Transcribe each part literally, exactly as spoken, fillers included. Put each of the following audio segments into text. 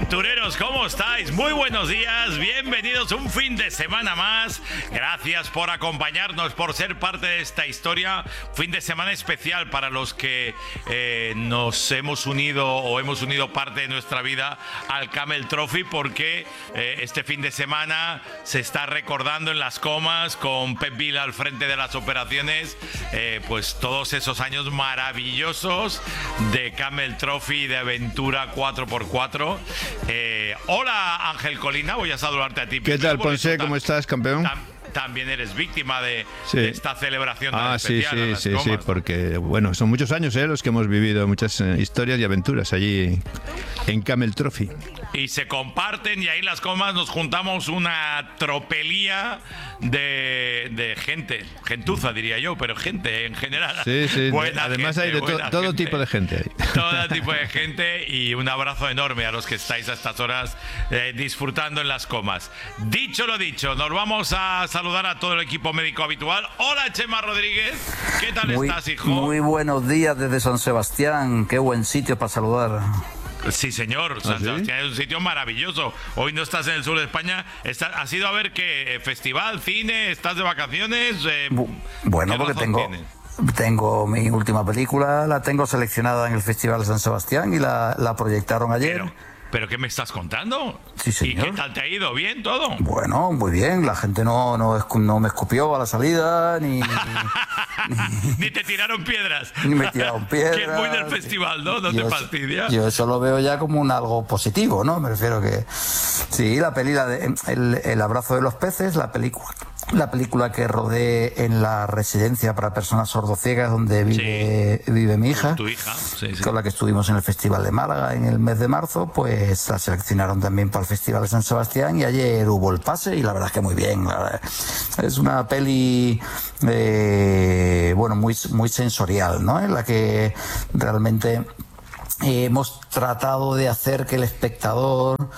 Aventureros, ¿cómo estáis? Muy buenos días, bienvenidos un fin de semana más. Gracias por acompañarnos, por ser parte de esta historia. Fin de semana especial para los que eh, nos hemos unido o hemos unido parte de nuestra vida al Camel Trophy, porque eh, este fin de semana se está recordando en Las Comas, con Pep Vila al frente de las operaciones, eh, pues todos esos años maravillosos de Camel Trophy, de aventura cuatro por cuatro. Eh, hola Ángel Colina, voy a saludarte a ti. ¿Qué tal, Ponce? ¿Cómo estás, campeón? Tam, también eres víctima de, sí. de esta celebración tan ah, especial. Sí, las sí, Comas, sí, ¿no? porque bueno, son muchos años eh, los que hemos vivido muchas eh, historias y aventuras allí en Camel Trophy. Y se comparten, y ahí en Las Comas nos juntamos una tropelía de, de gente, gentuza diría yo, pero gente en general. Sí, sí, buena además gente, hay de to todo gente, tipo de gente ahí. Todo tipo de gente, y un abrazo enorme a los que estáis a estas horas eh, disfrutando en Las Comas. Dicho lo dicho, nos vamos a saludar a todo el equipo médico habitual. Hola, Chema Rodríguez, ¿qué tal muy, estás, hijo? Muy buenos días desde San Sebastián, qué buen sitio para saludar. Sí, señor, San ¿Ah, sí? Sebastián es un sitio maravilloso. Hoy no estás en el sur de España. Estás, ¿has ido a ver qué? ¿Festival, cine? ¿Estás de vacaciones? Eh, bueno, porque tengo, tengo mi última película, la tengo seleccionada en el Festival de San Sebastián y la, la proyectaron ayer. Pero, ¿Pero qué me estás contando? Sí, señor. ¿Y qué tal te ha ido? ¿Bien todo? Bueno, muy bien. La gente no, no, no me escupió a la salida, ni... ni, ni te tiraron piedras. Ni me tiraron piedras. Que es muy del festival, ¿no? No yo te fastidia. Yo eso lo veo ya como un algo positivo, ¿no? Me refiero que... Sí, la peli, la de, el, el abrazo de los peces, la película... La película que rodé en la residencia para personas sordociegas donde vive, sí. vive mi hija, tu hija sí, sí. con la que estuvimos en el Festival de Málaga en el mes de marzo, pues la seleccionaron también para el Festival de San Sebastián y ayer hubo el pase y la verdad es que muy bien. La verdad. Es una peli eh, bueno, muy, muy sensorial, ¿no? En la que realmente eh, hemos tratado de hacer que el espectador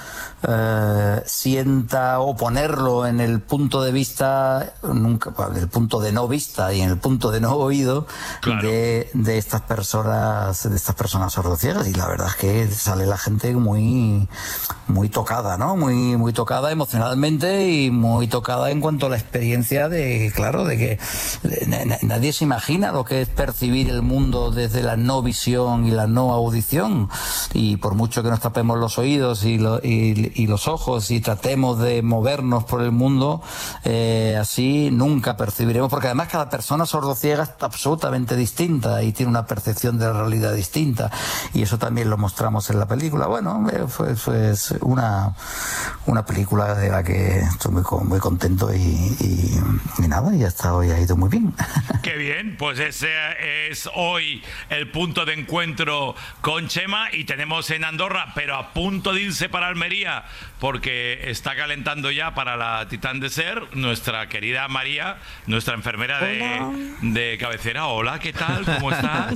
eh, sienta o ponerlo en el punto de vista, nunca, en el punto de no vista y en el punto de no oído, claro, de, de estas personas, de estas personas sordociegas, y la verdad es que sale la gente muy, muy tocada, ¿no? Muy, muy tocada emocionalmente y muy tocada en cuanto a la experiencia de, claro, de que nadie se imagina lo que es percibir el mundo desde la no visión y la no audición. Y por mucho que nos tapemos los oídos y, lo, y, y los ojos y tratemos de movernos por el mundo, eh, así nunca percibiremos, porque además cada persona sordociega es absolutamente distinta y tiene una percepción de la realidad distinta, y eso también lo mostramos en la película. Bueno, fue, fue una, una película de la que estoy muy, muy contento y, y, y nada, y hasta hoy ha ido muy bien. Qué bien, pues ese es hoy el punto de encuentro con Chema. Y tenemos en Andorra, pero a punto de irse para Almería, porque está calentando ya para la Titán de Ser, nuestra querida María, nuestra enfermera de, de cabecera. Hola, ¿qué tal? ¿Cómo estás?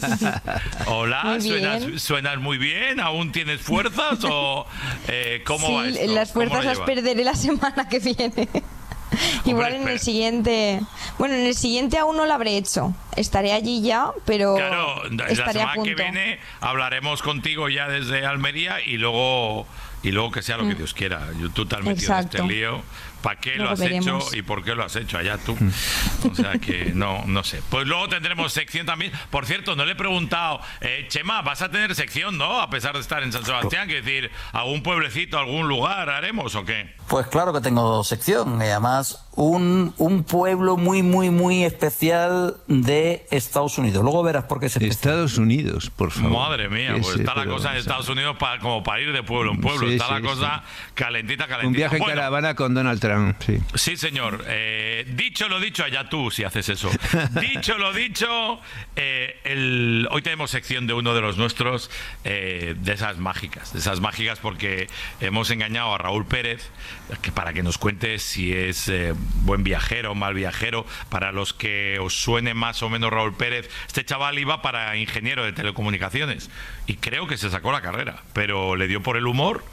Hola, ¿suenas, suenas muy bien? ¿Aún tienes fuerzas? ¿O eh, cómo sí, va esto? Las fuerzas las perderé la semana que viene. Igual en el siguiente, bueno, en el siguiente aún no lo habré hecho. Estaré allí ya, pero claro, estaré la semana a punto. que viene hablaremos contigo ya desde Almería y luego y luego que sea lo que Dios quiera. Yo, tú te has metido Exacto. en este lío. ¿Para qué Luego lo has veremos. hecho y por qué lo has hecho? Allá tú. O sea que no, no sé. Pues luego tendremos sección también. Por cierto, no le he preguntado, eh, Chema, vas a tener sección, ¿no? A pesar de estar en San Sebastián, quiero decir, ¿algún pueblecito, algún lugar haremos o qué? Pues claro que tengo sección, y además un, un pueblo muy, muy, muy especial de Estados Unidos. Luego verás por qué se Estados Unidos, por favor. Madre mía, pues Ese, está la pero, cosa en Estados Unidos para, como para ir de pueblo en pueblo. Sí, está sí, la cosa sí. calentita, calentita. Un viaje en bueno, caravana con Donald Trump. Sí, sí señor. Eh, dicho lo dicho, allá tú si haces eso. Dicho lo dicho, eh, el, hoy tenemos sección de uno de los nuestros, eh, de esas mágicas, de esas mágicas porque hemos engañado a Raúl Pérez, que para que nos cuente si es eh, buen viajero o mal viajero. Para los que os suene más o menos Raúl Pérez, este chaval iba para ingeniero de telecomunicaciones y creo que se sacó la carrera, pero le dio por el humor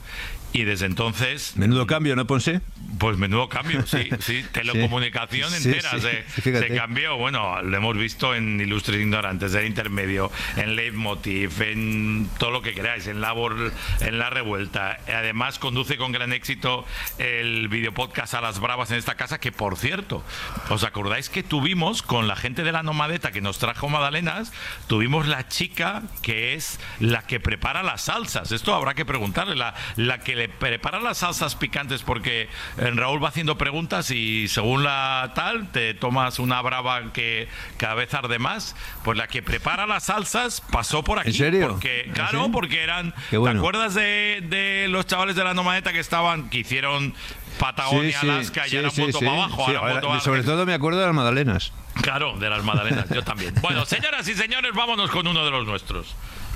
Y desde entonces... Menudo cambio, ¿no, Ponce? Pues menudo cambio, sí, sí. Telecomunicación sí, entera sí, se, sí, se cambió. Bueno, lo hemos visto en Ilustres Ignorantes, del Intermedio, en Leitmotiv, en todo lo que queráis, en Labor, en La Revuelta. Además, conduce con gran éxito el videopodcast A las Bravas en esta casa, que, por cierto, ¿os acordáis que tuvimos con la gente de la Nomadeta que nos trajo magdalenas? Tuvimos la chica que es la que prepara las salsas. Esto habrá que preguntarle, la, la que le prepara las salsas picantes, porque en Raúl va haciendo preguntas y según la tal te tomas una brava que cada vez arde más. Pues la que prepara las salsas pasó por aquí. ¿En serio? Porque, claro, ¿Sí? porque eran... Bueno. ¿Te acuerdas de, de los chavales de la Nomadeta que estaban, que hicieron Patagonia, sí, sí, Alaska y sí, ahora sí, vuelto sí, para abajo? sí, ahora ahora, vuelto para- sobre todo me acuerdo de las magdalenas. Claro, de las magdalenas, yo también. Bueno, señoras y señores, vámonos con uno de los nuestros.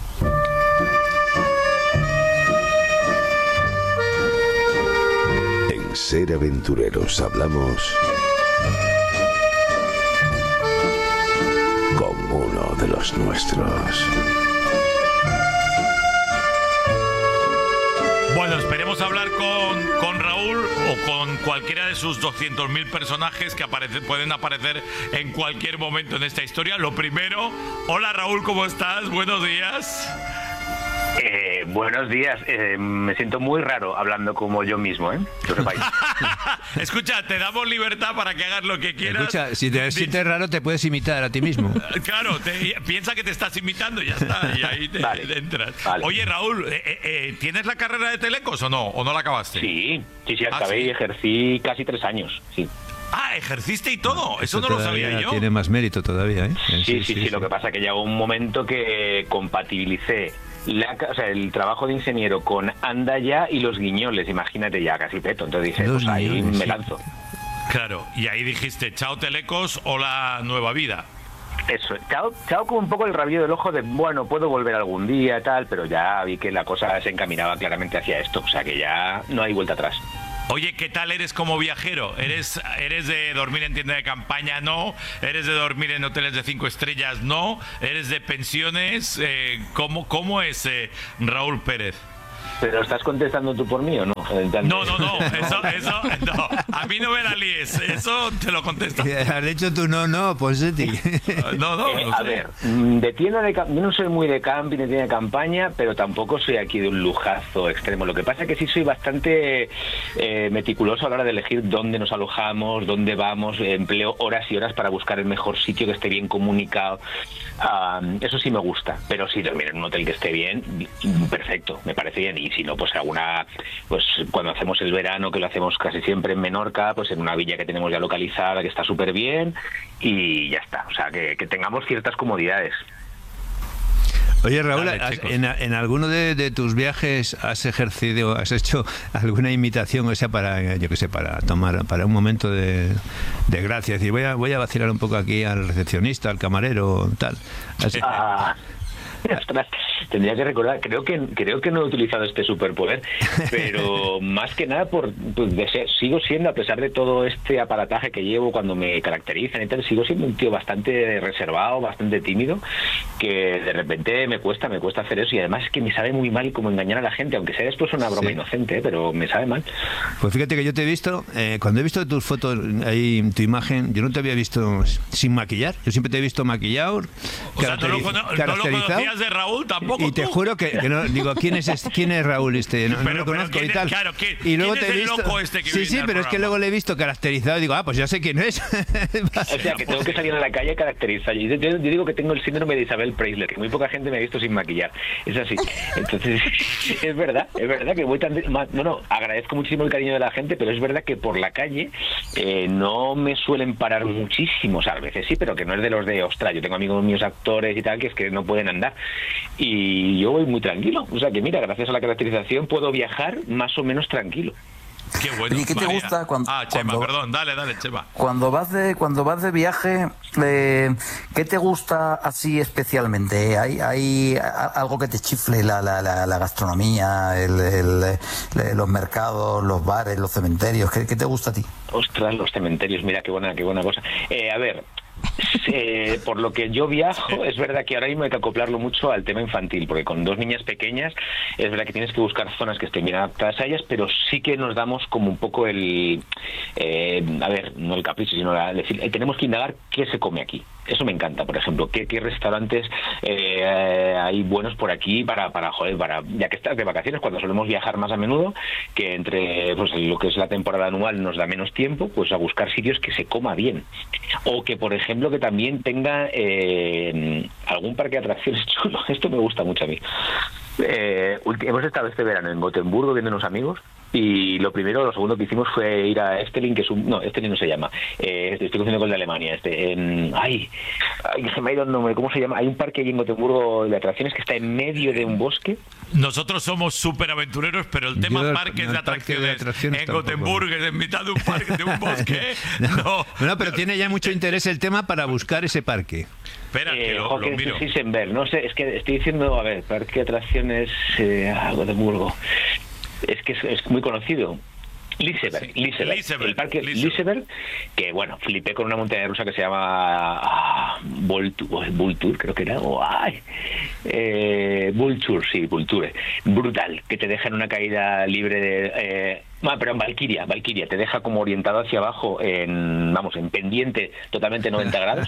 En Ser Aventureros hablamos con uno de los nuestros. Bueno, esperemos hablar con, con Raúl o con cualquiera de sus doscientos mil personajes que aparece, pueden aparecer en cualquier momento en esta historia. Lo primero, hola Raúl, ¿cómo estás? Buenos días. Eh, buenos días. Eh, me siento muy raro hablando como yo mismo, ¿eh? Que lo sepáis. Escucha, te damos libertad para que hagas lo que quieras. Escucha, si te sientes raro te puedes imitar a ti mismo. Claro, te, piensa que te estás imitando y ya está, y ahí te, Vale, te entras. vale. Oye, Raúl, eh, eh, ¿tienes la carrera de Telecos o no? ¿O no la acabaste? Sí, sí, sí, Ah, acabé ¿sí? y ejercí casi tres años, sí. Ah, ejerciste y todo. Eso, Eso no lo todavía sabía yo. tiene más mérito todavía, ¿eh? Sí, sí, sí, lo que pasa es que llegó un momento que compatibilicé la, o sea, el trabajo de ingeniero con Anda Ya y los guiñoles, imagínate, ya casi peto. Entonces dije, Los pues ahí guiñoles, me sí. lanzo. Claro, y ahí dijiste, chao Telecos, hola Nueva Vida. Eso, chao, chao con un poco el rabillo del ojo de, bueno, puedo volver algún día, tal, pero ya vi que la cosa se encaminaba claramente hacia esto, o sea que ya no hay vuelta atrás. Oye, ¿qué tal eres como viajero? ¿Eres, eres de dormir en tienda de campaña? No. ¿Eres de dormir en hoteles de cinco estrellas? No. ¿Eres de pensiones? Eh, ¿cómo, ¿Cómo es eh, Raúl Pérez? ¿Pero estás contestando tú por mí o no? No, no, no, eso, eso, no. A mí no me la líes, eso te lo contesto. Has dicho tú no, no, Ponsetti. No, no, Eh, no a sé. ver, mm, de tienda de cam- yo no soy muy de camping, de tienda de campaña, pero tampoco soy aquí de un lujazo extremo. Lo que pasa es que sí soy bastante eh, meticuloso a la hora de elegir dónde nos alojamos, dónde vamos, eh, empleo horas y horas para buscar el mejor sitio que esté bien comunicado. Ah, eso sí me gusta, pero si dormir en un hotel que esté bien, mm, perfecto, me parece bien. Y si no, pues alguna, pues cuando hacemos el verano, que lo hacemos casi siempre en Menorca, pues en una villa que tenemos ya localizada, que está súper bien, y ya está. O sea, que, que tengamos ciertas comodidades. Oye, Raúl, Dale, ¿has- chicos. en, en alguno de, de tus viajes has ejercido, has hecho alguna imitación, o sea, para, yo qué sé, para tomar, para un momento de, de gracia? Es decir, voy a, voy a vacilar un poco aquí al recepcionista, al camarero, tal. Así- Ah, ostras, tendría que recordar, creo que creo que no he utilizado este superpoder, pero más que nada por pues, de ser- sigo siendo, a pesar de todo este aparataje que llevo cuando me caracterizan y tal, sigo siendo un tío bastante reservado, bastante tímido, que de repente me cuesta, me cuesta hacer eso, y además es que me sabe muy mal como engañar a la gente, aunque sea después una broma Sí. inocente, ¿eh? Pero me sabe mal. Pues fíjate que yo te he visto, eh, cuando he visto tus fotos, ahí tu imagen, yo no te había visto sin maquillar, yo siempre te he visto maquillado, O sea, ¿no lo, caracteri- cono- no lo caracterizado. conocías de Raúl tampoco Y te tú? juro que, que no, digo, ¿quién es este? ¿Quién es Raúl este? No, no Pero- lo pero conozco ¿quién y es- tal. claro, ¿quién- y luego quién te es he el visto. loco este que sí, viene sí, al pero es que programa? luego le he visto caracterizado y digo, ah, pues ya sé quién es. O sea, que tengo que salir a la calle a caracterizar. Yo, yo- yo digo que tengo el síndrome de Isabel Preisler, que muy poca gente me ha visto sin maquillar. Es así. Entonces, es verdad, es verdad que voy tan... ma- No, no, agradezco muchísimo el cariño de la gente, pero es verdad que por la calle eh, no me suelen parar muchísimo. O sea, a veces sí, pero que no es de los de, ostras, yo tengo amigos míos actores y tal, que es que no pueden andar. Y yo voy muy tranquilo. O sea, que mira, gracias a la caracterización puedo viajar más o menos tranquilo. Qué bueno. Oye, ¿qué te Vaya. gusta cuando- Ah, Chema, cuando- perdón, dale, dale, Chema. Cuando vas de cuando vas de viaje, eh, ¿qué te gusta así especialmente? ¿Hay, hay a- algo que te chifle? La, la, la, la gastronomía, el, el, eh, los mercados, los bares, los cementerios. ¿Qué, qué te gusta a ti? Ostras, los cementerios, mira qué buena, qué buena cosa. Eh, a ver, Eh, por lo que yo viajo, es verdad que ahora mismo hay que acoplarlo mucho al tema infantil, porque con dos niñas pequeñas es verdad que tienes que buscar zonas que estén bien adaptadas a ellas, pero sí que nos damos como un poco el, eh, a ver, no el capricho, sino la, decir, eh, tenemos que indagar qué se come aquí. Eso me encanta, por ejemplo, qué, qué restaurantes eh, hay buenos por aquí para, para, joder, para, ya que estás de vacaciones, cuando solemos viajar más a menudo, que entre pues, lo que es la temporada anual nos da menos tiempo, pues a buscar sitios que se coma bien. O que, por ejemplo, que también tenga eh, algún parque de atracciones chulo. Esto me gusta mucho a mí. Eh, hemos estado este verano en Gotemburgo viendo unos amigos y lo primero, lo segundo que hicimos fue ir a Estelin, que es un... No, Estelin no se llama. Eh, estoy confundiendo con el de Alemania. Este, en, ay, ay, se me ha ido el nombre. ¿Cómo se llama? Hay un parque allí en Gotemburgo de atracciones que está en medio de un bosque. Nosotros somos súper aventureros, pero el tema Yo, parques no, de el parque atracciones, de atracciones en tampoco. Gotemburgo, en mitad de un parque, de un bosque, no. No, pero tiene ya mucho interés el tema para buscar ese parque. Espera, que Eh, lo, ojo, lo que miro. sí, sin ver. No sé, es que estoy diciendo, a ver, parque de atracciones eh, a Gotemburgo. Es que es, es muy conocido. Liseberg, Sí, Liseberg, Liseberg, el parque Liseberg. Liseberg, que bueno, flipé con una montaña rusa que se llama ah, Voltur, Vulture, creo que era, o ay, eh, Vulture, sí, Vulture, brutal, que te deja en una caída libre de, eh, ah, pero en Valkyria, Valkyria, te deja como orientado hacia abajo, en, vamos, en pendiente totalmente noventa grados,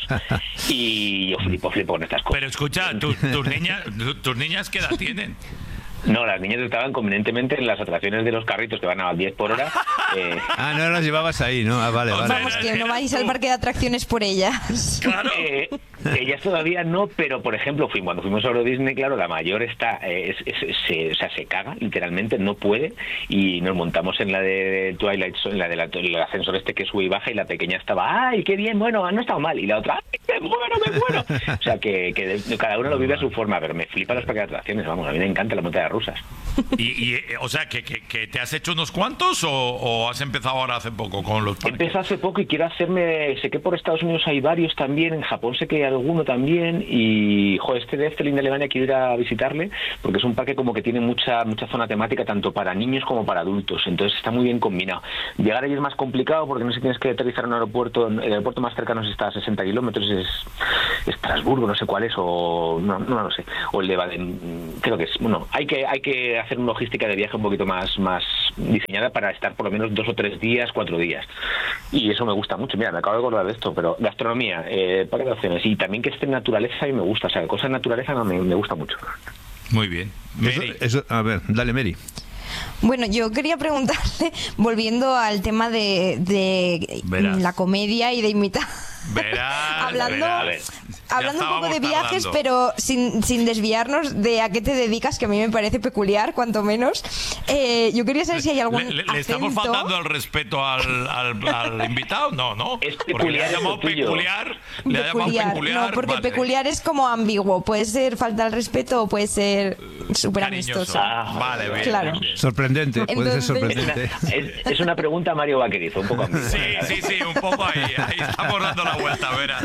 y yo flipo, flipo con estas cosas. Pero escucha, tu- tus niñas, tu- tus niñas ¿qué edad tienen? No, las niñas estaban convenientemente en las atracciones de los carritos que van a diez por hora. Eh, Ah, no los llevabas ahí, ¿no? Ah, vale, vale. Vamos, que no vais al parque de atracciones por ellas. Claro. eh, ellas todavía no, pero por ejemplo, fui, cuando fuimos a Euro Disney, claro, la mayor está, eh, es- es- se, o sea, se caga, literalmente, no puede, y nos montamos en la de Twilight Zone, en la del el ascensor este que sube y baja, y la pequeña estaba, ¡ay, qué bien, bueno, no ha estado mal! Y la otra, ¡ay, me muero, me muero! O sea, que, que de- cada uno lo vive a su forma, pero me flipa los parques de atracciones, vamos, a mí me encanta la montaña rusas. Y, y, eh, o sea, que, que, que te has hecho unos cuantos o, o has empezado ahora hace poco con los parques. Empecé hace poco y quiero hacerme, sé que por Estados Unidos hay varios también, en Japón sé que hay alguno también, y joder, este de Efteling de Alemania quiero ir a visitarle, porque es un parque como que tiene mucha mucha zona temática, tanto para niños como para adultos, entonces está muy bien combinado. Llegar allí es más complicado porque no sé si tienes que aterrizar en un aeropuerto, el aeropuerto más cercano está a sesenta kilómetros, es Estrasburgo, no sé cuál es, o no, no lo sé, o el de Baden, creo que es, bueno, hay que hay que hacer una logística de viaje un poquito más, más diseñada para estar por lo menos dos o tres días, cuatro días. Y eso me gusta mucho. Mira, me acabo de acordar de esto, pero gastronomía, eh, parques de atracciones y también que esté en naturaleza y me gusta. O sea, cosas de naturaleza no, me, me gusta mucho. Muy bien. Eso, Mary. eso- a ver, dale, Mary. Bueno, yo quería preguntarle, volviendo al tema de, de Verás. la comedia y de imitar. Verás, hablando verás. A ver, Ya hablando un poco de estábamos viajes, tardando. pero sin, sin desviarnos de a qué te dedicas, que a mí me parece peculiar, cuanto menos. Eh, yo quería saber si hay algún ¿Le, le- le acento... estamos faltando el respeto al, al, al invitado? No, no. Es Porque le peculiar, ha llamado es lo tuyo. peculiar. Le ha llamado Peculiar, peculiar. no, porque vale. peculiar es como ambiguo. Puede ser falta de respeto o puede ser súper Cariñoso. amistoso. Ah, Vale, bien. Claro. bien, bien. Sorprendente, puede ser Entonces- sorprendente. es, es una pregunta a Mario Vaquerizo, un poco ambigua. Sí, sí, sí, un poco ahí. Ahí estamos dando la vuelta, verás.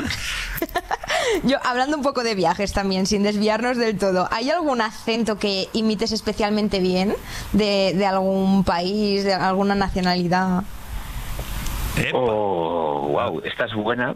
Yo, hablando un poco de viajes también, sin desviarnos del todo, ¿hay algún acento que imites especialmente bien de, de algún país, de alguna nacionalidad? Epa. Oh, wow, esta es buena.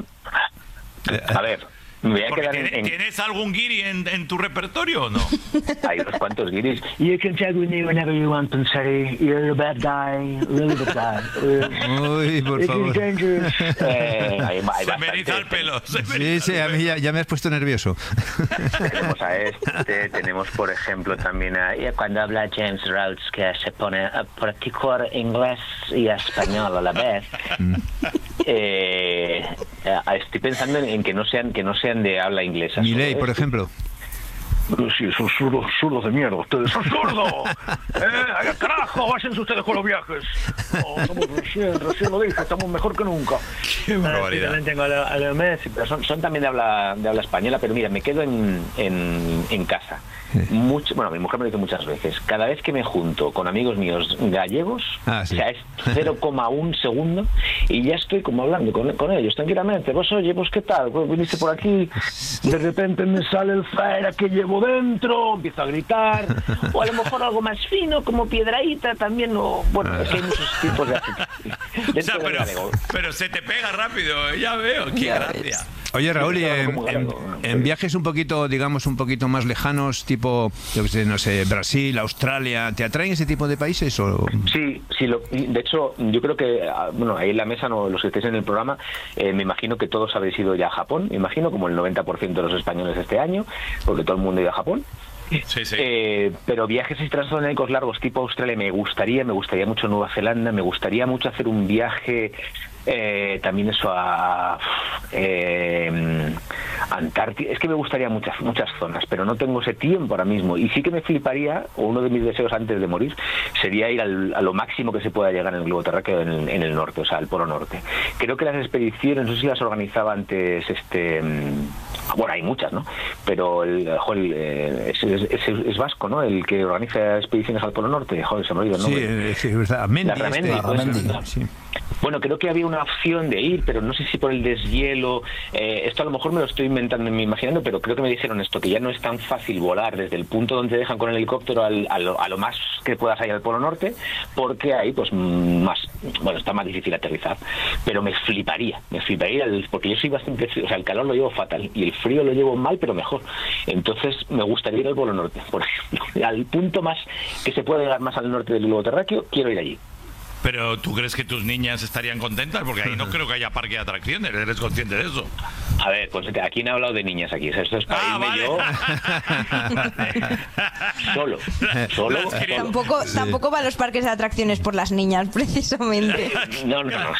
A ver, me voy a Porque quedar en... ¿tiene- en- ¿Tienes algún guiri en, en tu repertorio o no? Hay unos cuantos guiris. You can tag with me whenever you want, Pansari. You're a bad guy, really bad guy. Uy, por It is favor. dangerous. Eh, hay, hay Se me eriza el bastantes. pelo. se me Sí, eriza sí, el a mí pelo. ya, ya me has puesto nervioso. Tenemos a este, tenemos por ejemplo también a, y cuando habla James Rhodes, que se pone a practicar inglés y español a la vez. Eh, eh, estoy pensando en, en que no sean que no sean de habla inglesa. Milei, solo por esto. ejemplo. Sí, son zurdos, zurdos de mierda ustedes. ¡Son zurdos! ¡Eh, carajo! ¡Váyanse ustedes con los viajes! Oh, estamos recién, recién lo dije, estamos mejor que nunca. Qué barbaridad. También tengo a la, a la Messi, pero son, son también de habla, de habla española, pero mira, me quedo en, en, en casa. mucho, bueno, mi mujer me lo dice muchas veces, cada vez que me junto con amigos míos gallegos, ah, sí. o sea, es cero coma uno segundo y ya estoy como hablando con, con ellos tranquilamente. Vos, oye, pues qué tal, pues viniste por aquí, de repente me sale el fuera que llevo dentro, empiezo a gritar, o a lo mejor algo más fino como piedraíta también, o bueno, es que hay muchos tipos de o sea, pero, pero se te pega rápido, ya veo, qué Ya gracia. ves. Oye, Raúl, y en, en, en viajes un poquito, digamos, un poquito más lejanos, tipo, yo que sé, no sé, Brasil, Australia, ¿te atraen ese tipo de países? O? Sí, sí, lo, de hecho, yo creo que, bueno, ahí en la mesa, no, los que estéis en el programa, eh, me imagino que todos habéis ido ya a Japón, me imagino, como el noventa por ciento de los españoles este año, porque todo el mundo ha ido a Japón. Sí, sí. Eh, pero viajes transatlánticos largos tipo Australia me gustaría, me gustaría mucho Nueva Zelanda, me gustaría mucho hacer un viaje eh, también eso a eh, Antártida. Es que me gustaría muchas muchas zonas, pero no tengo ese tiempo ahora mismo. Y sí que me fliparía, o uno de mis deseos antes de morir, sería ir al, a lo máximo que se pueda llegar en el globo terráqueo en el, en el norte, o sea, al Polo Norte. Creo que las expediciones, no sé si las organizaba antes este... Bueno, hay muchas, ¿no? Pero el, joder, es, es, es, es vasco, ¿no? El que organiza expediciones al Polo Norte. Joder, se me olvidó el nombre. Sí, es verdad. Mendy, la Ramendi, este, pues, Ramendi, sí. Bueno, creo que había una opción de ir, pero no sé si por el deshielo. Eh, esto a lo mejor me lo estoy inventando, me imaginando, pero creo que me dijeron esto, que ya no es tan fácil volar desde el punto donde te dejan con el helicóptero al, a, lo, a lo más que puedas ir al Polo Norte, porque ahí pues más, bueno, está más difícil aterrizar. Pero me fliparía, me fliparía, porque yo soy bastante frío, o sea, el calor lo llevo fatal y el frío lo llevo mal, pero mejor. Entonces me gustaría ir al Polo Norte, por ejemplo, al punto más que se puede llegar más al norte del globo terráqueo, quiero ir allí. Pero ¿tú crees que tus niñas estarían contentas? Porque ahí no creo que haya parque de atracciones, ¿eres consciente de eso? A ver, pues aquí no he hablado de niñas aquí, esto es para ah, irme vale. yo solo, solo, Las solo. Tampoco, sí. tampoco va a los parques de atracciones por las niñas, precisamente. No, no, no.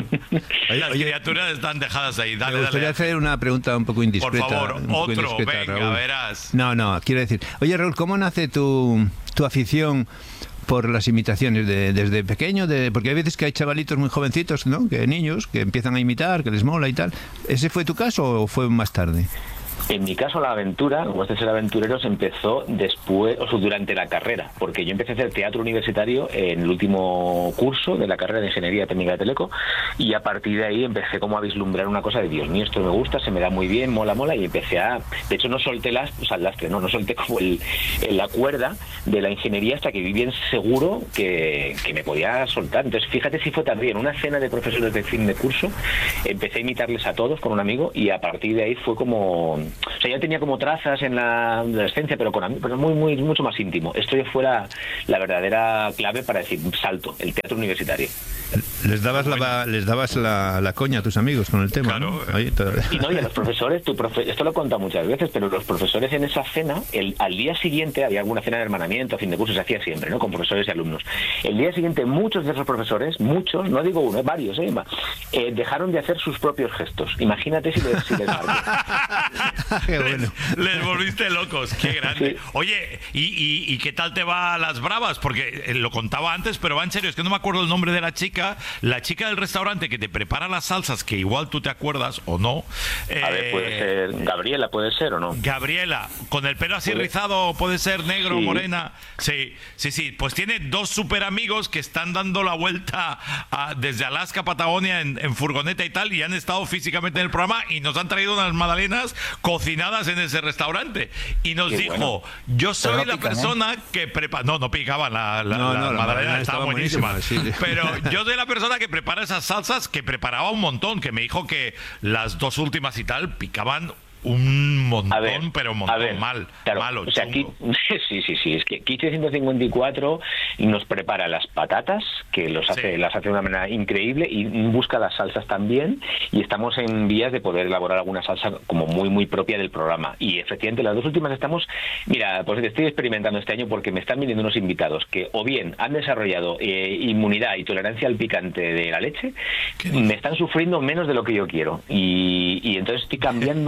Las oye, criaturas están dejadas ahí. Dale, me gustaría dale. hacer una pregunta un poco indiscreta. Por favor, poco otro, indiscreta, venga, Raúl. verás. No, no, quiero decir, oye, Raúl, ¿cómo nace tu, tu afición por las imitaciones de, desde pequeño? De, porque hay veces que hay chavalitos muy jovencitos, ¿no? Que niños que empiezan a imitar, que les mola y tal. ¿Ese fue tu caso o fue más tarde? En mi caso, la aventura, como este ser aventurero, se empezó después, o sea, durante la carrera, porque yo empecé a hacer teatro universitario en el último curso de la carrera de Ingeniería Técnica de Teleco, y a partir de ahí empecé como a vislumbrar una cosa de Dios mío, esto me gusta, se me da muy bien, mola, mola, y empecé a... De hecho, no solté las, o sea, el lastre, no, no solté como el, el, la cuerda de la ingeniería hasta que vi bien seguro que, que me podía soltar. Entonces, fíjate si fue también una cena de profesores de fin de curso, empecé a imitarles a todos con un amigo, y a partir de ahí fue como... O sea, ya tenía como trazas en la adolescencia, pero con pero muy, muy, mucho más íntimo. Esto ya fuera la verdadera clave para decir salto, el teatro universitario. Les dabas la, les dabas la, la coña a tus amigos con el tema, claro. ¿no? Ahí, y no, y a los profesores, tu profe, esto lo he contado muchas veces, pero los profesores en esa cena, el, al día siguiente, había alguna cena de hermanamiento, a fin de curso, se hacía siempre, ¿no? Con profesores y alumnos. El día siguiente, muchos de esos profesores, muchos, no digo uno, varios, ¿eh? eh dejaron de hacer sus propios gestos. Imagínate si les, si les marqué. Qué bueno. Les, les volviste locos, qué grande. Sí. Oye, ¿y, y, ¿y qué tal te va a las bravas? Porque eh, lo contaba antes, pero va en serio, es que no me acuerdo el nombre de la chica. La chica del restaurante que te prepara las salsas, que igual tú te acuerdas o no. Eh, a ver, puede ser Gabriela, puede ser o no. Gabriela, con el pelo así ¿Puede? rizado, puede ser negro, Sí. morena. Sí, sí, sí. Pues tiene dos super amigos que están dando la vuelta a, desde Alaska a Patagonia en, en furgoneta y tal, y han estado físicamente en el programa y nos han traído unas magdalenas cocinadas en ese restaurante. Y nos Qué dijo, bueno. yo soy Pero no la pican, persona que prepara... No, no picaban, la, la, No, la no, la magdalena magdalena estaba estaba buenísima. buenísima, sí. Pero yo soy la persona que prepara esas salsas, que preparaba un montón, que me dijo que las dos últimas y tal picaban un montón, A ver, pero un a montón, ver, mal, claro, malo, o sea, aquí, chungo. sí, sí, sí, es que Quiche ciento cincuenta y cuatro nos prepara las patatas, que los hace, Sí. las hace de una manera increíble, y busca las salsas también, y estamos en vías de poder elaborar alguna salsa como muy, muy propia del programa. Y efectivamente, las dos últimas estamos, mira, pues estoy experimentando este año porque me están viniendo unos invitados que o bien han desarrollado eh, inmunidad y tolerancia al picante de la leche, me están sufriendo menos de lo que yo quiero. Y, y entonces estoy cambiando, estrenando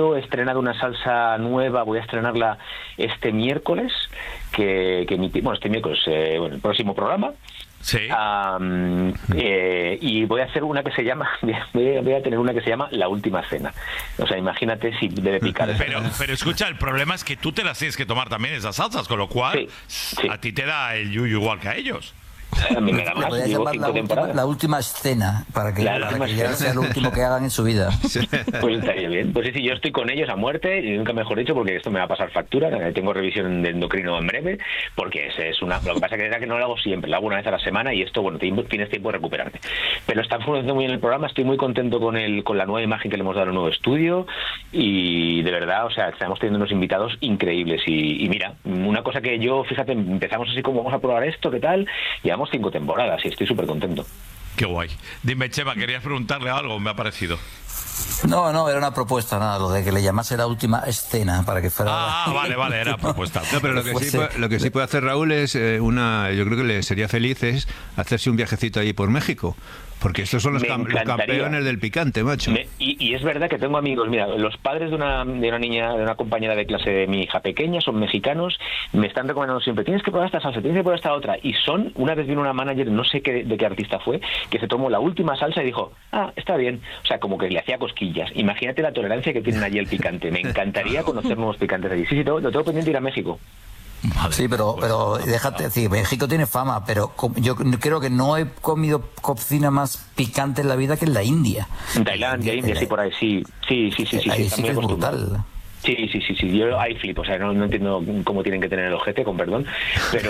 estrenado una salsa nueva, voy a estrenarla este miércoles, que, que emiti- bueno, este miércoles, eh, bueno, el próximo programa. Sí. Um, eh, y voy a hacer una que se llama, voy a, voy a tener una que se llama La Última Cena. O sea, imagínate si debe picar. Pero, pero escucha, el problema es que tú te las tienes que tomar también esas salsas, con lo cual Sí, sí. a ti te da el yuyu igual que a ellos. A mí me da Le más, podría llevo llamar la cinco última, temporadas. la última escena, para que, La para última que ya escena. sea lo último que hagan en su vida. Pues estaría bien. Pues sí, sí, yo estoy con ellos a muerte, y nunca mejor dicho, porque esto me va a pasar factura. Tengo revisión de endocrino en breve, porque es, es una. Lo que pasa que es que no lo hago siempre, lo hago una vez a la semana y esto, bueno, tienes tiempo de recuperarte. Pero está funcionando muy bien el programa, estoy muy contento con el con la nueva imagen que le hemos dado al nuevo estudio y de verdad, o sea, estamos teniendo unos invitados increíbles. Y, y mira, una cosa que yo, fíjate, empezamos así como vamos a probar esto, ¿qué tal? Llevamos cinco temporadas y estoy súper contento. Qué guay. Dime, Chema, querías preguntarle algo, me ha parecido. No, no, era una propuesta, nada, lo de que le llamase La Última Escena, para que fuera... Ah, vale, vale, era propuesta. No, pero lo que, sí, puede- lo que sí puede hacer Raúl es eh, una, yo creo que le sería feliz es hacerse un viajecito allí por México, porque estos son los, Me cam- los encantaría. campeones del picante, macho. Me- y, y es verdad que tengo amigos, mira, los padres de una, de una niña, de una compañera de clase de mi hija pequeña, son mexicanos, me están recomendando siempre, tienes que probar esta salsa, tienes que probar esta otra, y son, una vez vino una manager, no sé qué, de qué artista fue, que se tomó la última salsa y dijo, ah, está bien, o sea, como que le hacía cosquillas. Imagínate la tolerancia que tienen allí el picante, me encantaría conocer nuevos picantes allí. Sí, sí, lo tengo pendiente de ir a México. Sí, pero, pero déjate decir, México tiene fama, pero com- yo creo que no he comido cocina más picante en la vida que en la India. En Tailandia, India, sí, por ahí, sí, sí, sí, sí, sí, Ahí está sí muy que es acostumbrado. brutal. Sí, sí, sí, sí, yo ahí flipo, o sea, no, no entiendo cómo tienen que tener el ojete, con perdón, pero...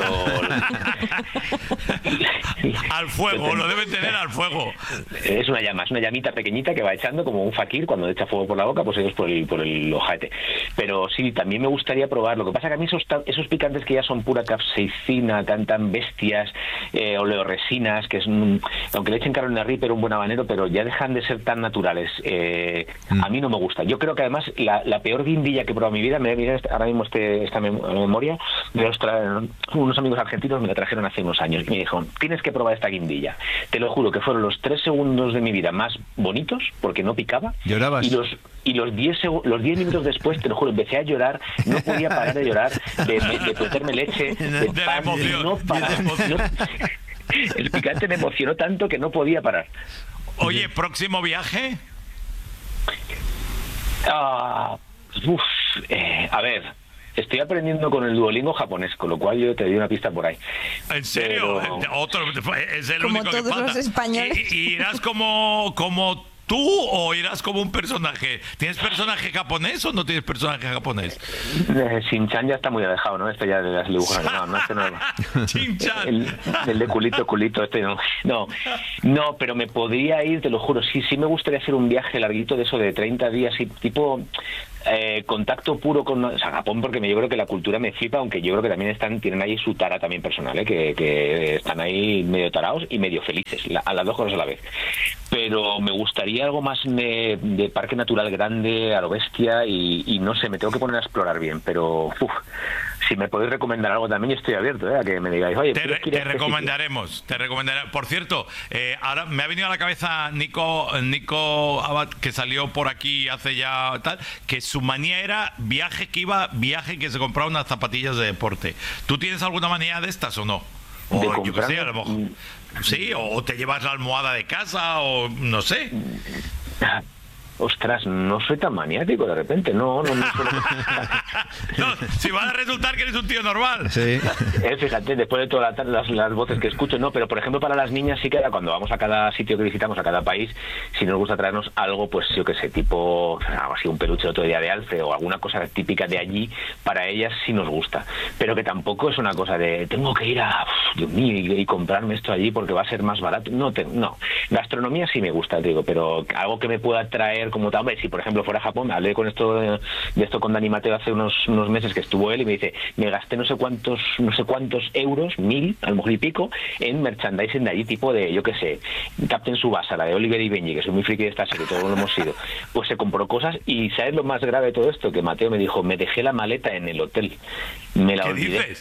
Al fuego, lo deben tener al fuego. Es una llama, es una llamita pequeñita que va echando como un fakir cuando echa fuego por la boca, pues ellos por el, por el ojete. Pero sí, también me gustaría probar. Lo que pasa que a mí esos, ta- esos picantes que ya son pura capsaicina, tan tan bestias, eh, oleoresinas, que es un, aunque le echen Carolina Reaper, un buen habanero, pero ya dejan de ser tan naturales. Eh, Mm. A mí no me gusta. Yo creo que además la, la peor guindilla que he probado en mi vida, me viene ahora mismo este, esta mem- memoria, de los tra- unos amigos argentinos me la trajeron hace unos años y me dijeron, tienes que probar esta guindilla. Te lo juro que fueron los tres segundos de mi vida más bonitos, porque no picaba. ¿Llorabas? Y los y los diez segu- los diez minutos después, te lo juro, empecé a llorar, no podía parar de llorar, de, de, de meterme leche, de, De la pan, emoción, no de parar. la emoción. No- el picante me emocionó tanto que no podía parar. Oye, próximo viaje. Ah, uf, eh, a ver, estoy aprendiendo con el Duolingo japonés, con lo cual yo te doy una pista por ahí. ¿En serio? Pero- Otro, es el Como único que todos falta. los españoles. ¿Y, y irás como, como tú o irás como un personaje? ¿Tienes personaje japonés o no tienes personaje japonés? Eh, Shin-chan ya está muy alejado, ¿no? Este ya de las dibujos animados, ¿no? Este no Shin-chan. el, el de culito, culito, este no. No, no, pero me podría ir, te lo juro, sí, sí me gustaría hacer un viaje larguito de eso de treinta días, y tipo eh, contacto puro con, o sea, Japón, porque me, yo creo que la cultura me flipa, aunque yo creo que también están tienen ahí su tara también personal, ¿eh? que, que están ahí medio tarados y medio felices, la, a las dos cosas a la vez. Pero me gustaría algo más de, de parque natural grande, a lo bestia, y, y no sé, me tengo que poner a explorar bien, pero uf, si me podéis recomendar algo también, yo estoy abierto, ¿eh? A que me digáis, oye, Te, ¿tienes que ir te a este recomendaremos, te recomendaré. Por cierto, eh, ahora me ha venido a la cabeza Nico, Nico Abad, que salió por aquí hace ya tal, que su manía era viaje que iba, viaje que se compraba unas zapatillas de deporte. ¿Tú tienes alguna manía de estas o no? O De yo qué comprarme, sé, a lo mejor. mm. Sí, o te llevas la almohada de casa o no sé. sitio? Ostras, no soy tan maniático de repente, no, no me suelo... No, si va a resultar que eres un tío normal. Sí. Eh, fíjate, después de todas la, las, las voces que escucho, no, pero por ejemplo para las niñas sí que era cuando vamos a cada sitio que visitamos, a cada país, si nos gusta traernos algo, pues yo que sé, tipo, algo así, un peluche otro día de alce o alguna cosa típica de allí, para ellas sí nos gusta, pero que tampoco es una cosa de, tengo que ir a, uf, Dios mío, y, y comprarme esto allí porque va a ser más barato, no, te, no, gastronomía sí me gusta, te digo, pero algo que me pueda traer como tal, hombre, si por ejemplo fuera a Japón, hablé con esto de, de esto con Dani Mateo hace unos, unos meses que estuvo él y me dice, me gasté no sé cuántos no sé cuántos euros, mil, a lo mejor y pico, en merchandising de allí, tipo de, yo qué sé, Captain Tsubasa, la de Oliver y Benji, que soy muy friki de esta serie, todos lo hemos sido, pues se compró cosas y ¿sabes lo más grave de todo esto? Que Mateo me dijo, me dejé la maleta en el hotel, me la ¿Qué olvidé dices? y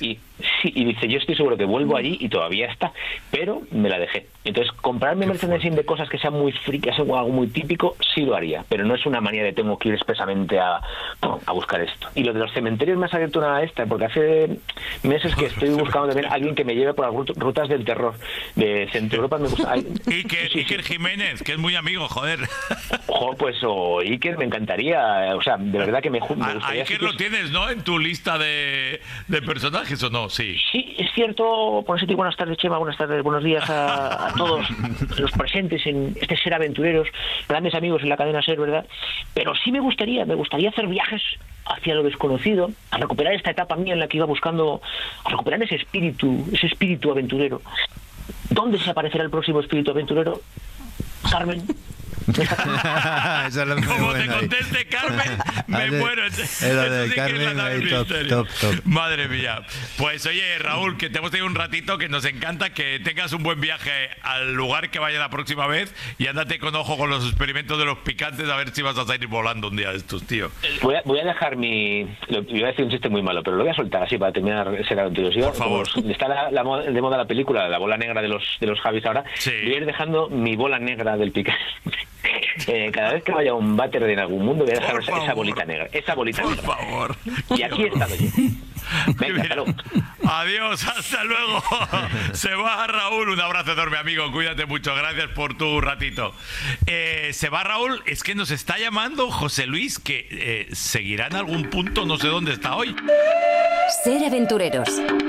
Sí, y dice, yo estoy seguro que vuelvo allí y todavía está, pero me la dejé. Entonces, comprarme merchandising de cosas que sean muy frikis o algo muy típico, sí lo haría, pero no es una manía de tengo que ir expresamente a, a buscar esto. Y lo de los cementerios me ha abierto una esta, porque hace meses que estoy buscando también a alguien que me lleve por las rutas del terror de Centro Europa. Me gusta. Ay, Iker, sí, Iker sí. Jiménez, que es muy amigo, joder. Ojo, pues o Iker me encantaría, o sea, de verdad que me, me A, a gustaría. Iker Sí, lo tienes, ¿no? En tu lista de, de personajes, ¿o no? Sí. Sí, es cierto, por eso te digo buenas tardes, Chema, buenas tardes, buenos días a, a todos los presentes en este Ser Aventureros, grandes amigos en la cadena Ser, ¿verdad? Pero sí me gustaría, me gustaría hacer viajes hacia lo desconocido, a recuperar esta etapa mía en la que iba buscando, a recuperar ese espíritu, ese espíritu aventurero. ¿Dónde se aparecerá el próximo espíritu aventurero? Carmen. Esa es la muy Como te buena ahí. conteste Carmen, me Hace- muero. es lo de Eso sí que es la Carmen nave ahí, del top, misterio. top, top. Madre mía. Pues oye, Raúl, que te hemos tenido un ratito, que nos encanta que tengas un buen viaje al lugar que vaya la próxima vez y ándate con ojo con los experimentos de los picantes a ver si vas a salir volando un día de estos, tío. Voy a, voy a dejar mi... lo- Iba a decir un chiste muy malo, pero lo voy a soltar así para terminar Ser Aventureros. Por favor. Como está la, la mo- de moda la película, la bola negra de los de los Javis ahora, Sí. voy a ir dejando mi bola negra del picante. Eh, cada vez que vaya a un váter de en algún mundo voy a dejar Por esa, esa favor. bolita negra. Esa bolita Por negra. favor. Y aquí he estado yo. Venga, hasta luego. Adiós, hasta luego. Se va Raúl, un abrazo enorme, amigo. Cuídate mucho, gracias por tu ratito. Eh, se va Raúl, es que nos está llamando José Luis, que eh, seguirá en algún punto, no sé dónde está hoy. Ser aventureros.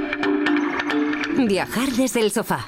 Viajar desde el sofá.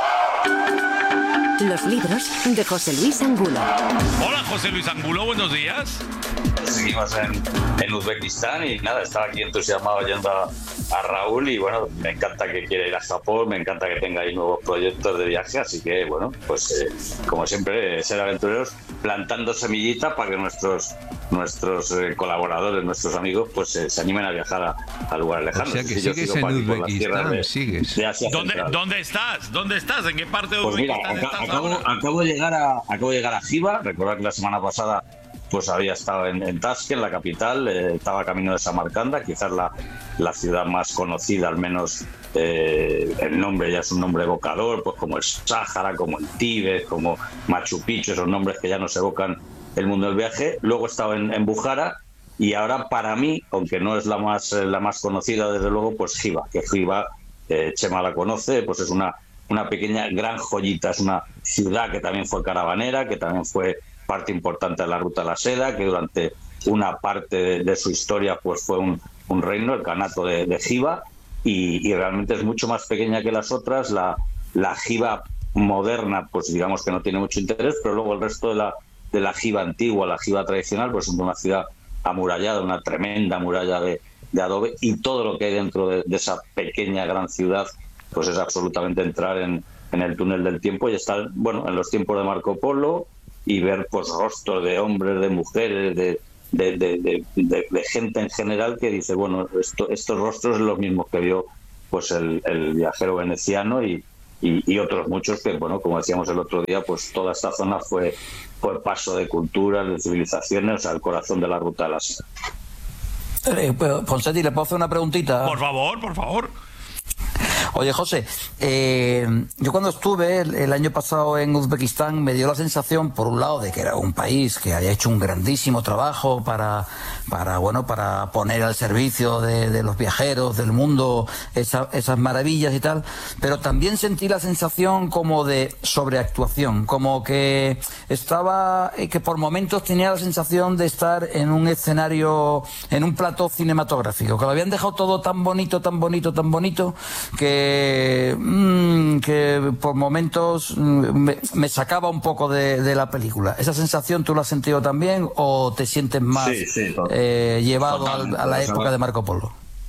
Los libros de José Luis Angulo. Hola, José Luis Angulo, buenos días. Seguimos en, en Uzbekistán y nada, estaba aquí entusiasmado yendo a, a Raúl y bueno, me encanta que quiera ir a Japón, me encanta que tenga ahí nuevos proyectos de viaje, así que bueno, pues eh, como siempre, Ser Aventureros plantando semillita para que nuestros nuestros eh, colaboradores, nuestros amigos, pues eh, se animen a viajar a, a lugares lejanos. O sea que Sí, yo sigues sigo en por aquí, por las tierras Uzbekistán, de- sigues. de Asia ¿Dónde, Central. ¿Dónde estás? ¿Dónde estás? ¿En qué parte de Pues mira, Uzbekistán aca- estás acabo, ahora? acabo de llegar a acabo de llegar a Jiva. Recordad que la semana pasada pues había estado en, en Tashkent, la capital, eh, estaba camino de Samarcanda, quizás la, la ciudad más conocida, al menos eh, el nombre ya es un nombre evocador, pues como el Sáhara, como el Tíbet, como Machu Picchu, esos nombres que ya nos evocan el mundo del viaje. Luego he estado en, en Bujara y ahora para mí, aunque no es la más eh, la más conocida desde luego, pues Jiva, que Jiva, eh, Chema la conoce, pues es una una pequeña gran joyita, es una ciudad que también fue caravanera, que también fue parte importante de la Ruta de la Seda, que durante una parte de, de su historia pues fue un, un reino, el Kanato de, de Jiva, y, y realmente es mucho más pequeña que las otras. La, la Jiva moderna, pues digamos que no tiene mucho interés, pero luego el resto de la, de la Jiva antigua, la Jiva tradicional, pues es una ciudad amurallada, una tremenda muralla de, de adobe, y todo lo que hay dentro de, de esa pequeña gran ciudad pues es absolutamente entrar en, en el túnel del tiempo y estar, bueno, en los tiempos de Marco Polo y ver pues rostros de hombres, de mujeres, de, de, de, de, de, de gente en general que dice, bueno, esto, estos rostros son los mismos que vio pues el, el viajero veneciano y, y, y otros muchos que, bueno, como decíamos el otro día, pues toda esta zona fue, fue paso de culturas, de civilizaciones, o sea, el corazón de la Ruta de la Seda. Eh, pero, Ponseti, ¿le puedo hacer una preguntita? Por favor, por favor. Oye, José, eh, yo cuando estuve el, el año pasado en Uzbekistán me dio la sensación, por un lado, de que era un país que había hecho un grandísimo trabajo para, para bueno, para poner al servicio de, de los viajeros del mundo esa, esas maravillas y tal, pero también sentí la sensación como de sobreactuación, como que estaba, eh, que por momentos tenía la sensación de estar en un escenario, en un plató cinematográfico, que lo habían dejado todo tan bonito, tan bonito, tan bonito, que, mmm, que por momentos me, me sacaba un poco de, de la película. ¿Esa sensación tú la has sentido también o te sientes más Sí, sí, to- eh, llevado al- a la totalmente. O sea, época de Marco Polo?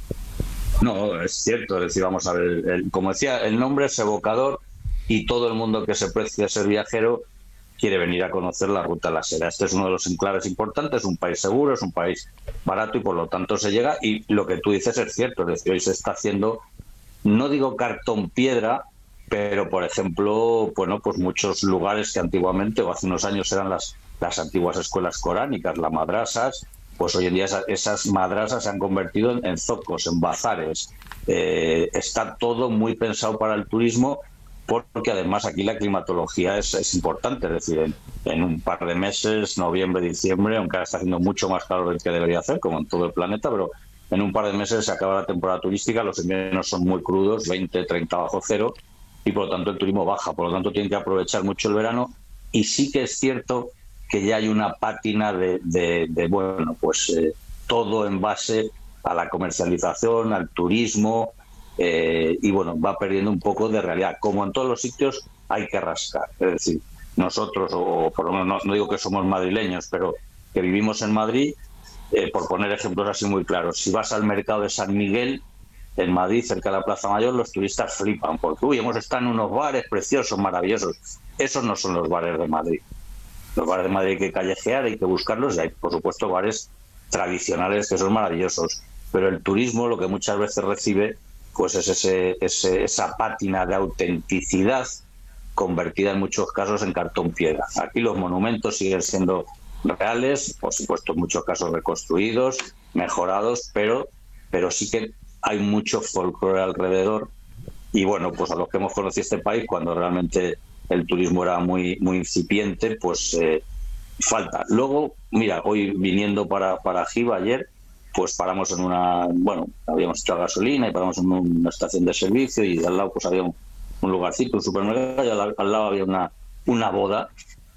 No, es cierto, es decir, vamos a ver, el- el- como decía, el nombre es evocador y todo el mundo que se precia ser viajero quiere venir a conocer la Ruta de la Seda. Este es uno de los enclaves importantes, es un país seguro, es un país barato y por lo tanto se llega, y lo que tú dices es cierto, es decir, hoy se está haciendo, no digo cartón piedra, pero por ejemplo, bueno, pues muchos lugares que antiguamente o hace unos años eran las, las antiguas escuelas coránicas, las madrasas, pues hoy en día esas, esas madrasas se han convertido en, en zocos, en bazares. Eh, está todo muy pensado para el turismo, porque además aquí la climatología es, es importante, es decir, en, en un par de meses, noviembre, diciembre, aunque ahora está haciendo mucho más calor del que debería hacer, como en todo el planeta, pero en un par de meses se acaba la temporada turística, los inviernos son muy crudos, veinte, treinta bajo cero, y por lo tanto el turismo baja, por lo tanto tienen que aprovechar mucho el verano, y sí que es cierto que ya hay una pátina de, de, de bueno, pues eh, todo en base a la comercialización, al turismo, eh, y bueno, va perdiendo un poco de realidad. Como en todos los sitios, hay que rascar. Es decir, nosotros, o por lo menos no, no digo que somos madrileños, pero que vivimos en Madrid, eh, por poner ejemplos así muy claros, si vas al mercado de San Miguel, en Madrid, cerca de la Plaza Mayor, los turistas flipan, porque uy, hemos estado en unos bares preciosos, maravillosos. Esos no son los bares de Madrid. Los bares de Madrid hay que callejear, hay que buscarlos, y hay, por supuesto, bares tradicionales que son maravillosos. Pero el turismo lo que muchas veces recibe pues es ese, ese, esa pátina de autenticidad convertida en muchos casos en cartón piedra. Aquí los monumentos siguen siendo reales, por supuesto en muchos casos reconstruidos, mejorados, pero, pero sí que hay mucho folclore alrededor. Y bueno, pues a los que hemos conocido este país, cuando realmente el turismo era muy, muy incipiente, pues eh, falta. Luego, mira, hoy viniendo para, para Giva ayer, pues paramos en una, bueno, habíamos hecho gasolina y paramos en una estación de servicio, y al lado pues había un, un lugarcito, un supermercado, y al, al lado había una, una boda.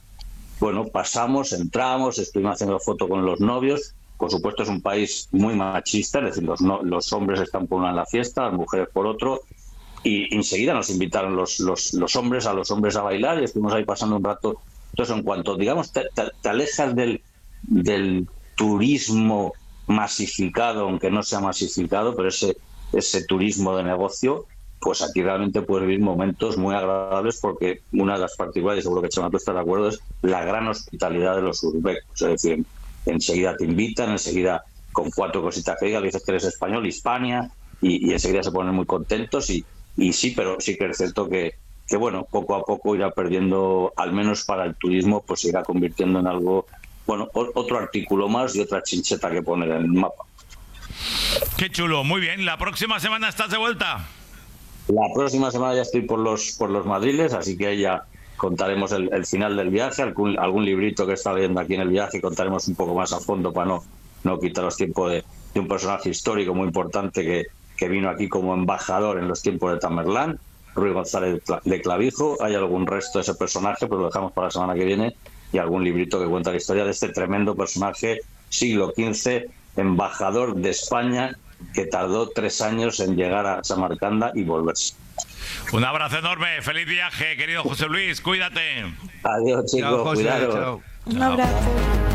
Bueno, pasamos, entramos, estuvimos haciendo foto con los novios. Por supuesto es un país muy machista, es decir, los, no, los hombres están por una en la fiesta, las mujeres por otro, y enseguida nos invitaron los, los, los hombres a los hombres a bailar, y estuvimos ahí pasando un rato. Entonces, en cuanto, digamos, te, te, te alejas del, del turismo masificado, aunque no sea masificado, pero ese, ese turismo de negocio, pues aquí realmente puedes vivir momentos muy agradables, porque una de las particularidades, seguro que Chema tú estás de acuerdo, es la gran hospitalidad de los uzbecos. Es decir, enseguida te invitan, enseguida con cuatro cositas que digas, dices que eres español, Hispania, y, y enseguida se ponen muy contentos, y, y sí, pero sí que es cierto que, que, bueno, poco a poco irá perdiendo, al menos para el turismo, pues se irá convirtiendo en algo, bueno, otro artículo más y otra chincheta que poner en el mapa. Qué chulo, muy bien. ¿La próxima semana estás de vuelta? La próxima semana ya estoy por los por los madriles, así que ahí ya contaremos el, el final del viaje, algún, algún librito que está leyendo aquí en el viaje, contaremos un poco más a fondo para no, no quitaros tiempo de, de un personaje histórico muy importante que, que vino aquí como embajador en los tiempos de Tamerlán, Ruy González de Clavijo. Hay algún resto de ese personaje, pero lo dejamos para la semana que viene, y algún librito que cuenta la historia de este tremendo personaje, siglo quince, embajador de España, que tardó tres años en llegar a Samarcanda y volverse. Un abrazo enorme, feliz viaje, querido José Luis, cuídate. Adiós, chicos, chao, José, cuidaros. chao. Un abrazo.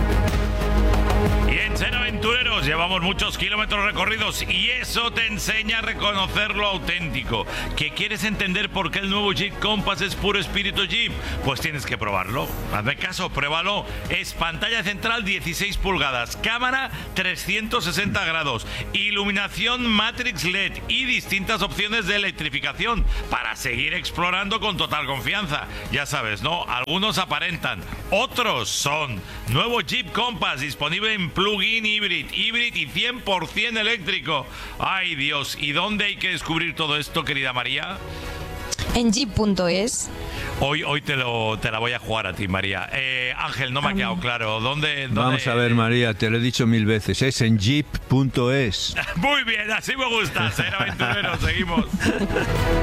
Y en Ser Aventureros llevamos muchos kilómetros recorridos, y eso te enseña a reconocer lo auténtico. ¿Que quieres entender por qué el nuevo Jeep Compass es puro espíritu Jeep? Pues tienes que probarlo. Hazme caso, pruébalo. Es pantalla central dieciséis pulgadas, cámara trescientos sesenta grados, iluminación Matrix L E D y distintas opciones de electrificación para seguir explorando con total confianza. Ya sabes, ¿no? Algunos aparentan, otros son. Nuevo Jeep Compass disponible en plug-in híbrido, híbrido y cien por ciento eléctrico. Ay, Dios, ¿y dónde hay que descubrir todo esto, querida María? En jeep punto es. Hoy, hoy te, lo, te la voy a jugar a ti, María. Eh, Ángel, no me ha quedado claro. ¿Dónde, dónde? Vamos a ver, María, te lo he dicho mil veces. Es en jeep punto es. Muy bien, así me gusta. Ser aventurero, seguimos.